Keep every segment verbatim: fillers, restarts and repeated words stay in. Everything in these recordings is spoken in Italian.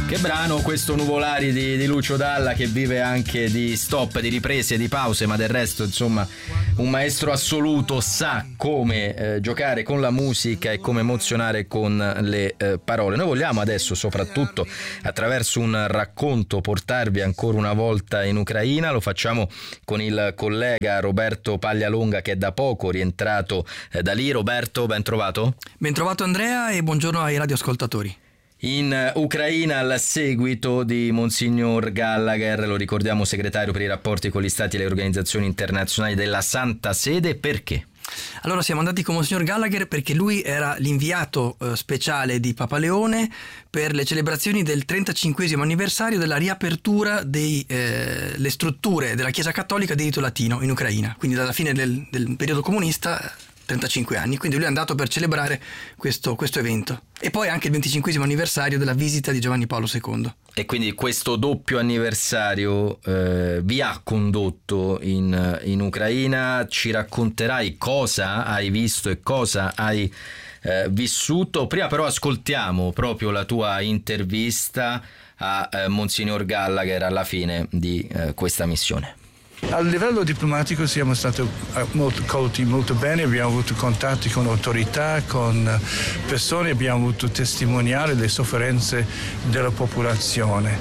Che brano questo Nuvolari di, di Lucio Dalla, che vive anche di stop, di riprese, di pause, ma del resto insomma un maestro assoluto, sa come eh, giocare con la musica e come emozionare con le eh, parole. Noi vogliamo adesso soprattutto attraverso un racconto portarvi ancora una volta in Ucraina. Lo facciamo con il collega Roberto Paglialonga, che è da poco rientrato eh, da lì. Roberto, ben trovato. Ben trovato Andrea e buongiorno ai radioascoltatori. In Ucraina al seguito di Monsignor Gallagher, lo ricordiamo segretario per i rapporti con gli stati e le organizzazioni internazionali della Santa Sede. Perché? Allora siamo andati con Monsignor Gallagher perché lui era l'inviato eh, speciale di Papa Leone per le celebrazioni del trentacinquesimo anniversario della riapertura delle eh, strutture della Chiesa Cattolica di rito latino in Ucraina, quindi dalla fine del, del periodo comunista, trentacinque anni, quindi lui è andato per celebrare questo, questo evento. E poi anche il venticinquesimo anniversario della visita di Giovanni Paolo secondo. E quindi questo doppio anniversario eh, vi ha condotto in, in Ucraina. Ci racconterai cosa hai visto e cosa hai eh, vissuto. Prima però ascoltiamo proprio la tua intervista a eh, Monsignor Gallagher alla fine di eh, questa missione. A livello diplomatico siamo stati molto, colti molto bene, abbiamo avuto contatti con autorità, con persone, abbiamo avuto testimoniare le sofferenze della popolazione.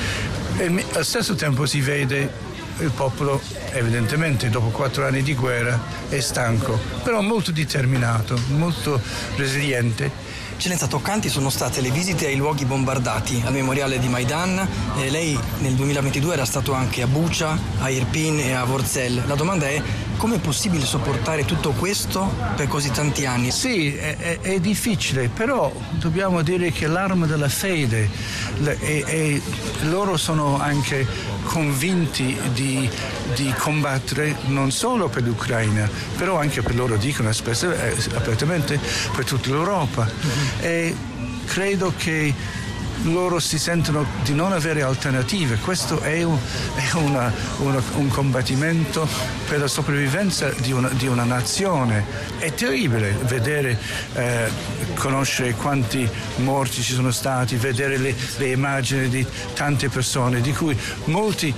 E allo stesso tempo si vede il popolo, evidentemente dopo quattro anni di guerra, è stanco, però molto determinato, molto resiliente. Eccellenza, toccanti sono state le visite ai luoghi bombardati, al memoriale di Maidan. Eh, lei nel duemilaventidue era stato anche a Bucha, a Irpin e a Vorzel. La domanda è: come è possibile sopportare tutto questo per così tanti anni? Sì, è, è, è difficile, però dobbiamo dire che l'arma della fede, le, e, e loro sono anche convinti di, di combattere non solo per l'Ucraina, però anche per loro dicono spesso eh, apertamente per tutta l'Europa. Mm-hmm. E credo che loro si sentono di non avere alternative. Questo è, un, è una, una, un combattimento per la sopravvivenza di una, di una nazione. È terribile vedere, eh, conoscere quanti morti ci sono stati, vedere le, le immagini di tante persone, di cui molti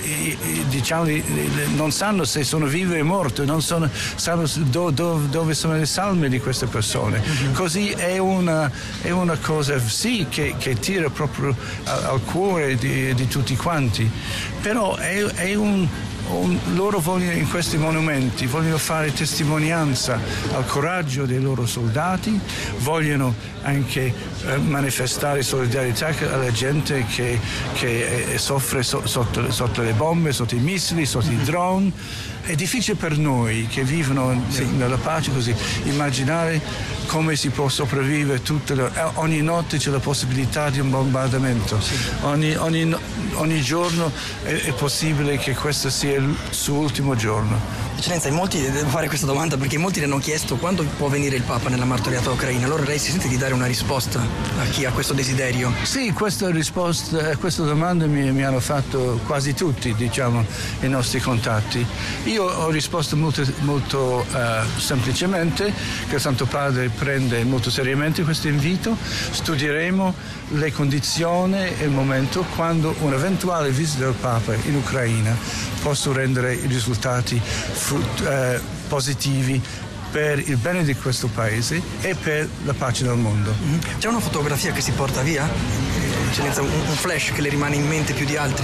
diciamo non sanno se sono vive o morte, non sono, sanno do, do, dove sono le salme di queste persone. Mm-hmm. Così è una, è una cosa sì che, che tira proprio al, al cuore di, di tutti quanti, però è, è un Un, loro vogliono, in questi monumenti, vogliono fare testimonianza al coraggio dei loro soldati, vogliono anche eh, manifestare solidarietà alla gente che, che eh, soffre so, sotto, sotto le bombe, sotto i missili, sotto i drone. È difficile per noi che vivono sì. nella pace così immaginare come si può sopravvivere tutte le, ogni notte c'è la possibilità di un bombardamento, sì. ogni, ogni, ogni giorno è, è possibile che questo sia il suo ultimo giorno. Eccellenza, in molti, devo fare questa domanda perché molti le hanno chiesto quando può venire il Papa nella martoriata ucraina. Allora lei si sente di dare una risposta a chi ha questo desiderio? Sì, questa risposta, questa domanda mi, mi hanno fatto quasi tutti, diciamo, i nostri contatti. Io ho risposto molto, molto uh, semplicemente che il Santo Padre prende molto seriamente questo invito. Studieremo le condizioni e il momento quando un'eventuale visita del Papa in Ucraina possa rendere i risultati frut, uh, positivi per il bene di questo paese e per la pace nel mondo. Mm-hmm. C'è una fotografia che si porta via? Eccellenza, un, un flash che le rimane in mente più di altri?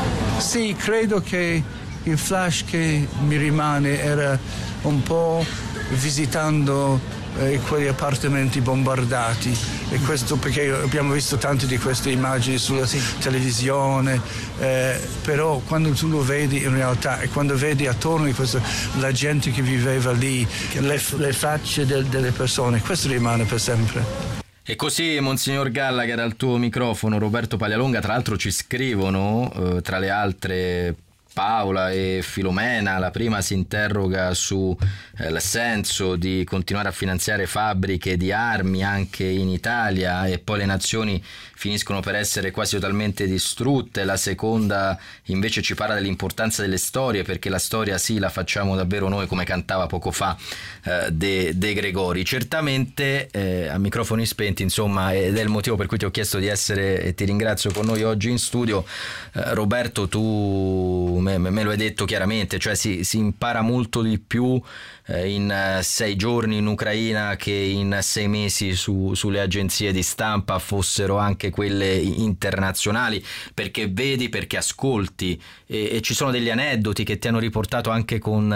Sì, credo che il flash che mi rimane era un po' visitando eh, quegli appartamenti bombardati, e questo perché abbiamo visto tante di queste immagini sulla sì. televisione, eh, però quando tu lo vedi in realtà e quando vedi attorno di questo, la gente che viveva lì, le, le facce del, delle persone, questo rimane per sempre. E così, Monsignor Gallagher, al tuo microfono, Roberto Paglialonga. Tra l'altro ci scrivono, eh, tra le altre Paola e Filomena. La prima si interroga sul eh, senso di continuare a finanziare fabbriche di armi anche in Italia, e poi le nazioni finiscono per essere quasi totalmente distrutte. La seconda invece ci parla dell'importanza delle storie, perché la storia sì la facciamo davvero noi, come cantava poco fa eh, De, De Gregori. Certamente eh, a microfoni spenti, insomma, ed è il motivo per cui ti ho chiesto di essere, e ti ringrazio, con noi oggi in studio. eh, Roberto, tu me, me lo hai detto chiaramente, cioè si, si impara molto di più eh, in eh, sei giorni in Ucraina che in sei mesi su, sulle agenzie di stampa, fossero anche quelle internazionali, perché vedi, perché ascolti, e, e ci sono degli aneddoti che ti hanno riportato anche con